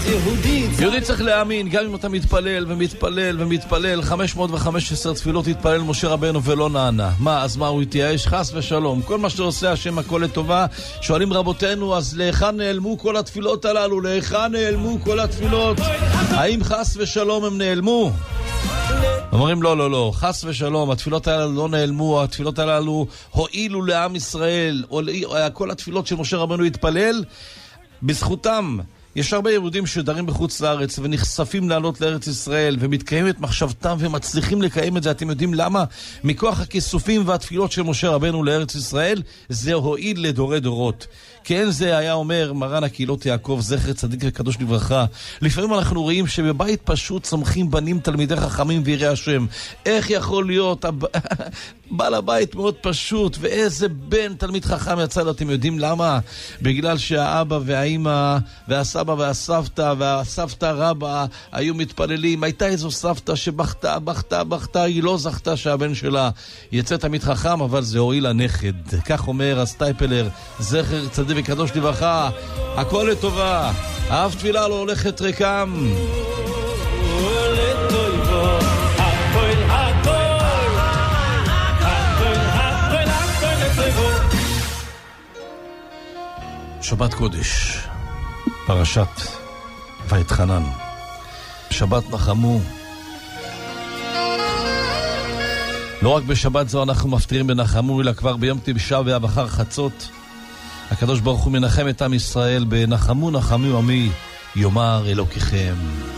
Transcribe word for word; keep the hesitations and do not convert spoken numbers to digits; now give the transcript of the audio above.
יהודי צריך להאמין, גם אם אתה מתפלל ומתפלל ומתפלל, חמש מאות וחמש עשרה תפילות התפלל משה רבנו ולא נענה. מה, אז מה, הוא התייאש? חס ושלום. כל מה שעושה השם הכל לטובה. שואלים רבותינו, אז להיכן נעלמו כל התפילות הללו? להיכן נעלמו כל התפילות? האם חס ושלום הם נעלמו? אומרים לא, לא, לא, חס ושלום, התפילות הללו לא נעלמו, התפילות הללו הועילו לעם ישראל, כל התפילות של משה רבנו התפלל, בזכותם. יש הרבה יהודים שדרים בחוץ לארץ ונחשפים לעלות לארץ ישראל ומתקיים את מחשבתם ומצליחים לקיים את זה. אתם יודעים למה? מכוח הכיסופים והתפילות של משה רבנו לארץ ישראל, זה הועיל לדורי דורות. כן, זה היה אומר מרן הקהילות יעקב, זכר צדיק וקדוש לברכה. לפעמים אנחנו רואים שבבית פשוט צומחים בנים תלמידי חכמים ויראי השם. איך יכול להיות? בעל הבית מאוד פשוט, ואיזה בן תלמיד חכם יצא. אתם יודעים למה? בגלל שהאבא והאמא והסבא והסבתא והסבתא רבא היו מתפללים. הייתה איזו סבתא שבכתה, בכתה, בכתה, היא לא זכתה שהבן שלה יצא תלמיד חכם, אבל זה הועיל הנכד. כך אומר הסטייפלר, זכר צדיק וקדוש לברכה, הכל לטובה, אף תפילה לא הולכת ריקם. שבת קודש, פרשת ויתחנן, שבת נחמו. לא רק בשבת זו אנחנו מפטירים בנחמו, אלא כבר ביום תשעה באב אחר חצות הקדוש ברוך הוא מנחם את עם ישראל בנחמו נחמו עמי יאמר אלוקיכם.